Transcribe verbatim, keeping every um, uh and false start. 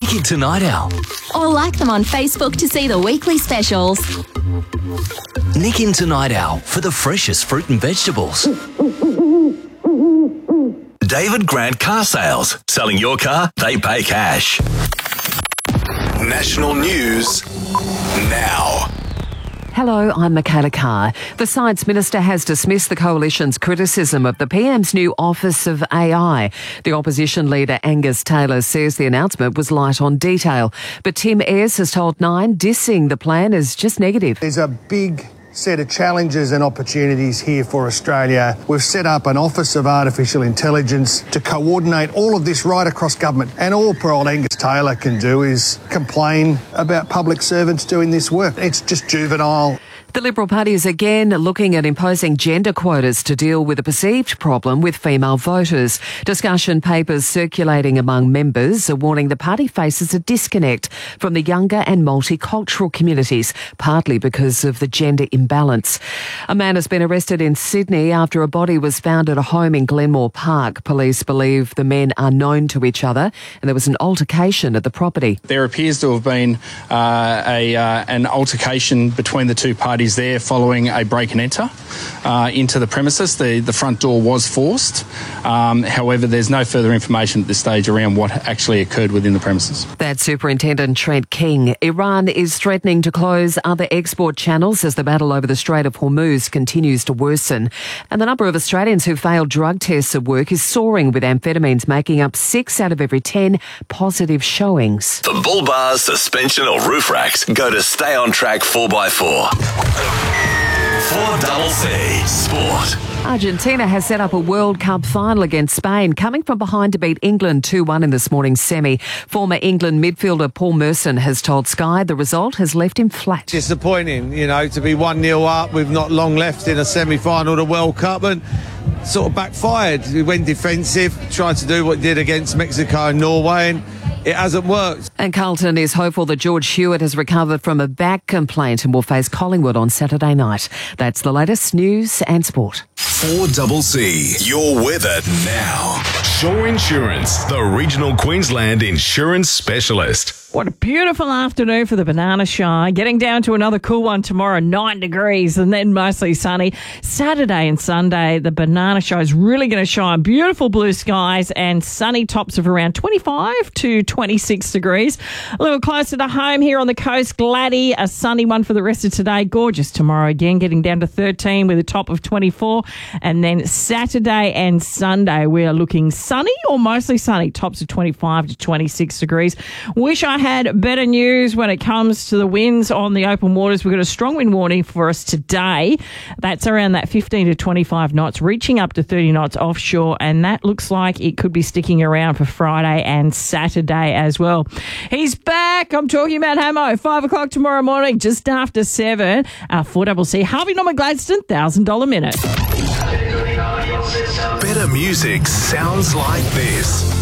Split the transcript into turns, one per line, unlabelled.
Nick into Night Owl.
Or like them on Facebook to see the weekly specials.
Nick into Night Owl for the freshest fruit and vegetables. David Grant Car Sales. Selling your car, they pay cash. National news now.
Hello, I'm Michaela Carr. The Science Minister has dismissed the Coalition's criticism of the P M's new Office of A I. The opposition leader Angus Taylor says the announcement was light on detail. But Tim Ayres has told Nine dissing the plan is just negative.
There's a big set of challenges and opportunities here for Australia. We've set up an Office of Artificial Intelligence to coordinate all of this right across government. And all poor old Angus Taylor can do is complain about public servants doing this work. It's just juvenile.
The Liberal Party is again looking at imposing gender quotas to deal with a perceived problem with female voters. Discussion papers circulating among members are warning the party faces a disconnect from the younger and multicultural communities, partly because of the gender imbalance. A man has been arrested in Sydney after a body was found at a home in Glenmore Park. Police believe the men are known to each other and there was an altercation at the property.
There appears to have been uh, a uh, an altercation between the two parties there following a break and enter uh, into the premises. The, the front door was forced. Um, however, there's no further information at this stage around what actually occurred within the premises.
That's Superintendent Trent King. Iran is threatening to close other export channels as the battle over the Strait of Hormuz continues to worsen. And the number of Australians who failed drug tests at work is soaring, with amphetamines making up six out of every ten positive showings.
For bull bars, suspension or roof racks, go to Stay On Track four by four. four C C Sport.
Argentina has set up a World Cup final against Spain, coming from behind to beat England two one in this morning's semi. Former England midfielder Paul Merson has told Sky the result has left him flat.
Disappointing, you know, to be one nil up with not long left in a semi-final of the World Cup, and sort of backfired. We went defensive, tried to do what he did against Mexico and Norway, and it hasn't worked.
And Carlton is hopeful that George Hewitt has recovered from a back complaint and will face Collingwood on Saturday night. That's the latest news and sport.
four C C, your weather now. Shore Insurance, the regional Queensland insurance specialist.
What a beautiful afternoon for the Banana Shy. Getting down to another cool one tomorrow, nine degrees, and then mostly sunny. Saturday and Sunday, the Banana Shy is really going to shine. Beautiful blue skies and sunny tops of around twenty-five to twenty-six degrees. A little closer to home here on the coast, Gladdy, a sunny one for the rest of today. Gorgeous tomorrow again, getting down to thirteen with a top of twenty-four. And then Saturday and Sunday, we are looking sunny or mostly sunny, tops of twenty-five to twenty-six degrees. Wish I had better news when it comes to the winds on the open waters. We've got a strong wind warning for us today. That's around that fifteen to twenty-five knots, reaching up to thirty knots offshore, and that looks like it could be sticking around for Friday and Saturday as well. He's back. I'm talking about Hamo. Five o'clock tomorrow morning, just after seven. Our four C C Harvey Norman Gladstone one thousand dollars minute.
Better music sounds like this.